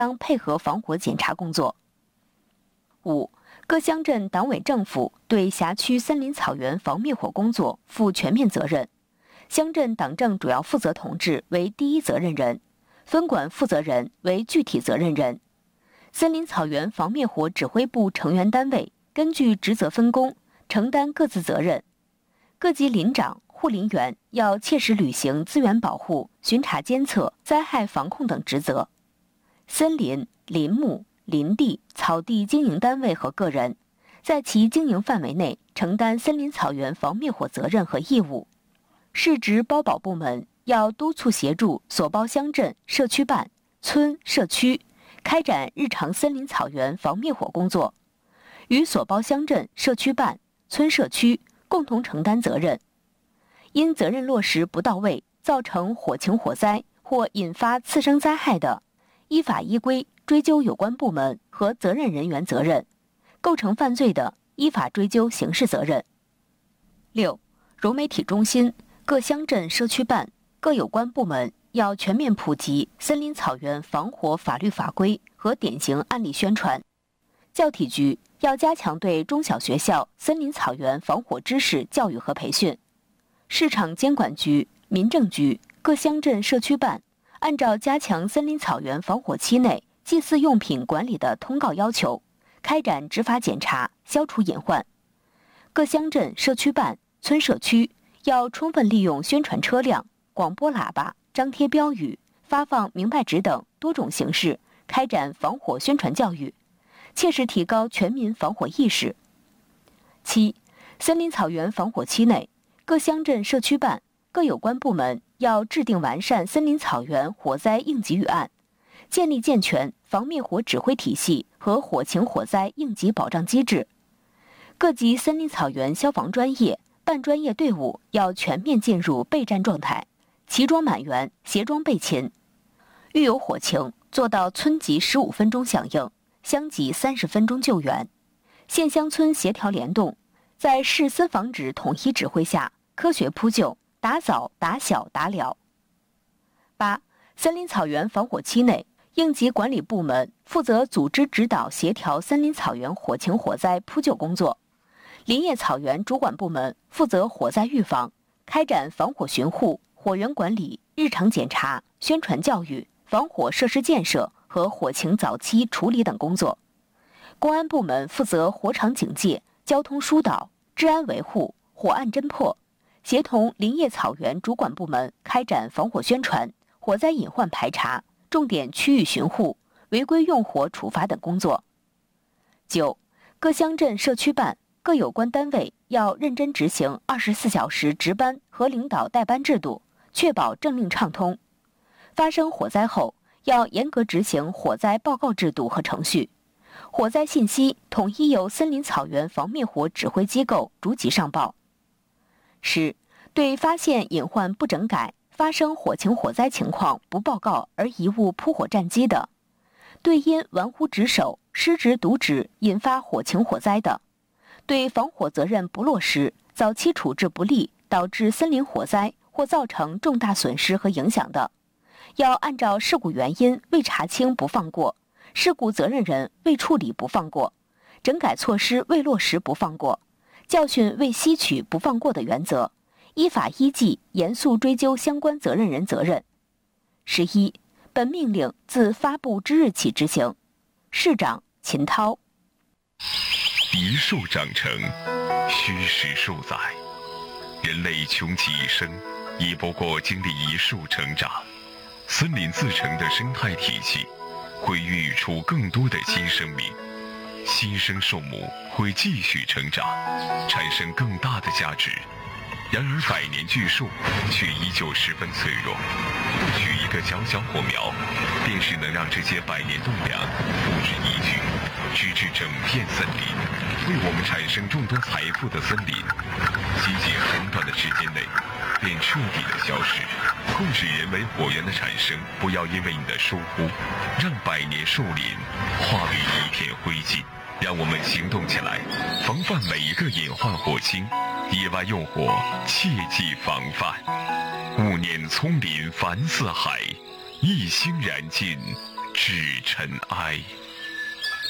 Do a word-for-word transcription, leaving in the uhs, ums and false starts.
当配合防火检查工作。五、各乡镇党委政府对辖区森林草原防灭火工作负全面责任，乡镇党政主要负责同志为第一责任人，分管负责人为具体责任人。森林草原防灭火指挥部成员单位根据职责分工，承担各自责任。各级林长、护林员要切实履行资源保护、巡查监测、灾害防控等职责。森林、林木、林地、草地经营单位和个人，在其经营范围内承担森林草原防灭火责任和义务。市直包保部门要督促协助所包乡镇、社区办、村、社区开展日常森林草原防灭火工作，与所包乡镇、社区办、村、社区共同承担责任。因责任落实不到位，造成火情火灾或引发次生灾害的，依法依规追究有关部门和责任人员责任，构成犯罪的，依法追究刑事责任。六、融媒体中心、各乡镇社区办、各有关部门要全面普及森林草原防火法律法规和典型案例宣传。教体局要加强对中小学校森林草原防火知识教育和培训。市场监管局、民政局、各乡镇社区办按照加强森林草原防火期内祭祀用品管理的通告要求，开展执法检查，消除隐患。各乡镇社区办、村社区要充分利用宣传车辆、广播喇叭、张贴标语、发放明白纸等多种形式开展防火宣传教育，切实提高全民防火意识。七、森林草原防火期内，各乡镇社区办、各有关部门要制定完善森林草原火灾应急预案，建立健全防灭火指挥体系和火情火灾应急保障机制。各级森林草原消防专业、半专业队伍要全面进入备战状态，齐装满员，协装备勤。遇有火情，做到村级十五分钟响应，乡级三十分钟救援，县乡村协调联动，在市森防指统一指挥下，科学扑救，打早、打小、打了。八、森林草原防火期内，应急管理部门负责组织指导协调森林草原火情火灾扑救工作，林业草原主管部门负责火灾预防，开展防火巡护、火源管理、日常检查、宣传教育、防火设施建设和火情早期处理等工作。公安部门负责火场警戒、交通疏导、治安维护、火案侦破，协同林业草原主管部门开展防火宣传、火灾隐患排查、重点区域巡护、违规用火处罚等工作。九、各乡镇社区办、各有关单位要认真执行二十四小时值班和领导带班制度，确保政令畅通。发生火灾后，要严格执行火灾报告制度和程序，火灾信息统一由森林草原防灭火指挥机构逐级上报。十、对发现隐患不整改、发生火情火灾情况不报告而贻误扑火战机的，对因玩忽职守、失职渎职引发火情火灾的，对防火责任不落实、早期处置不力导致森林火灾或造成重大损失和影响的，要按照事故原因未查清不放过，事故责任人未处理不放过，整改措施未落实不放过，教训未吸取不放过的原则，依法依纪严肃追究相关责任人责任。十一、本命令自发布之日起执行。市长秦涛。 一树长成，虚实数载，人类穷其一生，亦不过经历一树成长。森林自成的生态体系，会孕育出更多的新生命，新生树木会继续成长，产生更大的价值。然而百年巨树却依旧十分脆弱，或许一个小小火苗，便是能让这些百年栋梁付之一炬，直至整片森林，为我们产生众多财富的森林，仅仅很短的时间内便彻底的消失。控制人为火源的产生，不要因为你的疏忽，让百年树林化为一片灰烬。让我们行动起来，防范每一个隐患火情，野外用火切忌防范。勿念葱林繁四海，一心燃尽致尘埃。